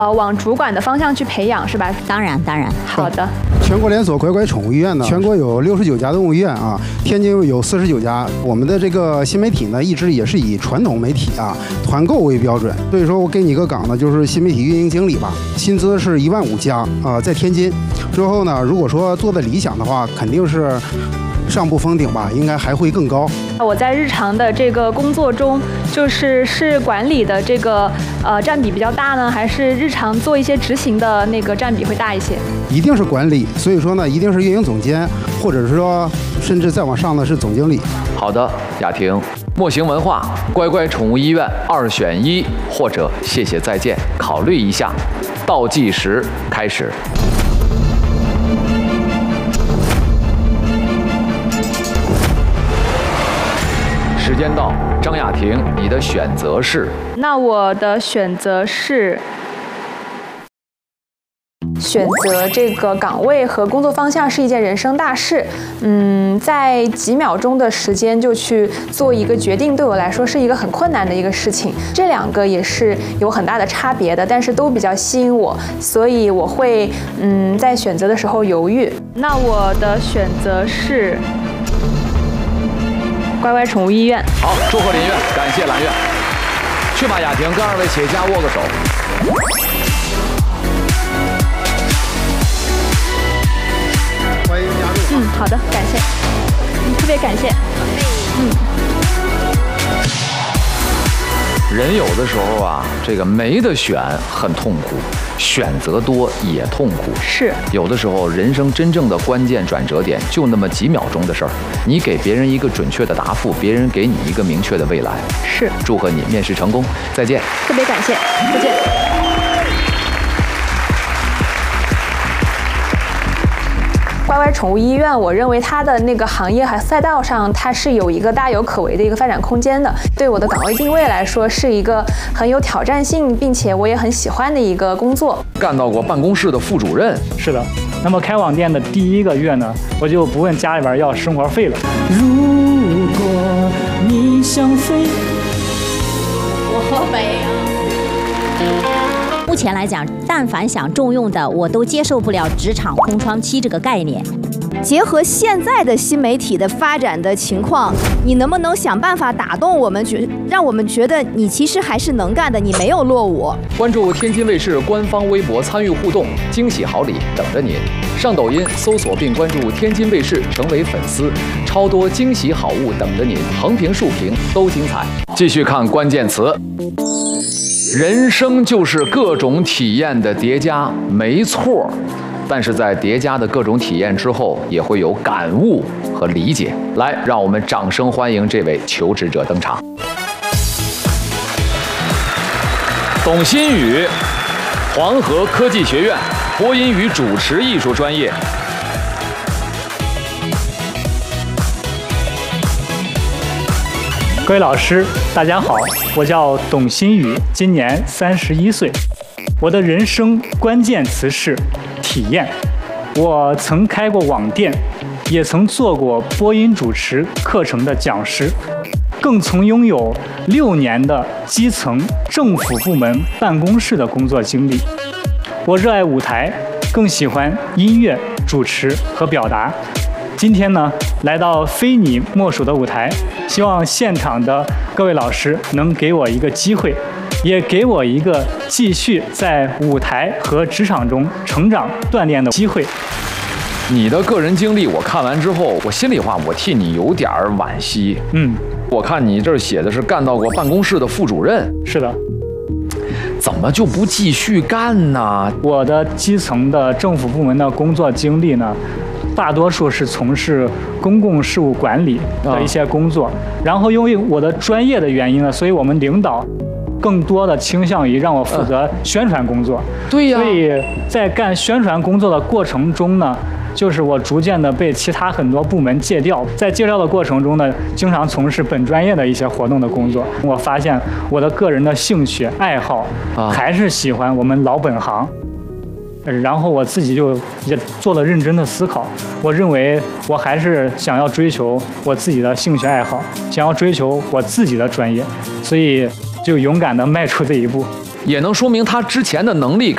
往主管的方向去培养，是吧？ 当然。 好的。 全国连锁乖乖宠物医院呢，全国有69家动物医院啊，天津有49家。我们的这个新媒体呢，一直也是以传统媒体啊团购为标准。所以说我给你一个岗呢，就是新媒体运营经理吧，薪资是15000加啊，在天津。之后呢，如果说做的理想的话，肯定是上不封顶吧，应该还会更高。 我在日常的这个工作中，是管理的这个占比比较大呢，还是日常做一些执行的那个占比会大一些？ 一定是管理，所以说呢，一定是运营总监，或者是说甚至再往上呢是总经理。 好的，雅婷，墨行文化乖乖宠物医院2选1，或者谢谢再见，考虑一下。倒计时开始。时间到，张雅婷，你的选择是？ 那我的选择是选择这个岗位和工作方向是一件人生大事。在几秒钟的时间就去做一个决定，对我来说是一个很困难的一个事情。这2个也是有很大的差别的，但是都比较吸引我，所以我会在选择的时候犹豫。那我的选择是乖乖宠物医院。 好，祝贺林院，感谢蓝院。去吧，雅婷，跟2位企业家握个手。 欢迎加入。 好的，感谢，特别感谢。 人有的时候啊，这个没得选很痛苦，选择多也痛苦。 是， 有的时候人生真正的关键转折点就那么几秒钟的事儿，你给别人一个准确的答复，别人给你一个明确的未来。 是， 祝贺你面试成功，再见。 特别感谢，再见。乖乖宠物医院，我认为它的那个行业和赛道上，它是有一个大有可为的一个发展空间的。对我的岗位定位来说，是一个很有挑战性，并且我也很喜欢的一个工作。 干到过办公室的副主任。 是的。那么开网店的第1个月呢，我就不问家里边要生活费了。如果你想飞， 我没有。目前来讲，但凡想重用的，我都接受不了职场空窗期这个概念。 结合现在的新媒体的发展的情况，你能不能想办法打动我们，让我们觉得你其实还是能干的，你没有落伍。 关注天津卫视官方微博参与互动，惊喜好礼等着您。上抖音搜索并关注天津卫视，成为粉丝，超多惊喜好物等着您，横屏竖屏都精彩。继续看关键词。人生就是各种体验的叠加，没错。但是在叠加的各种体验之后，也会有感悟和理解。来，让我们掌声欢迎这位求职者登场。董新宇，黄河科技学院播音与主持艺术专业。 各位老师，大家好，我叫董新宇，今年31岁。我的人生关键词是体验。我曾开过网店，也曾做过播音主持课程的讲师，更曾拥有6年的基层政府部门办公室的工作经历。我热爱舞台，更喜欢音乐、主持和表达。今天呢，来到非你莫属的舞台，希望现场的各位老师能给我一个机会，也给我一个继续在舞台和职场中成长锻炼的机会。 你的个人经历我看完之后，我心里话，我替你有点惋惜。我看你这儿写的是干到过办公室的副主任。 是的。 怎么就不继续干呢？ 我的基层的政府部门的工作经历呢，大多数是从事公共事务管理的一些工作，然后因为我的专业的原因呢，所以我们领导更多的倾向于让我负责宣传工作。 对呀。 所以在干宣传工作的过程中呢，就是我逐渐的被其他很多部门借调，在借调的过程中呢，经常从事本专业的一些活动的工作。我发现我的个人的兴趣爱好还是喜欢我们老本行。然后我自己就也做了认真的思考，我认为我还是想要追求我自己的兴趣爱好，想要追求我自己的专业，所以就勇敢地迈出这一步。 也能说明他之前的能力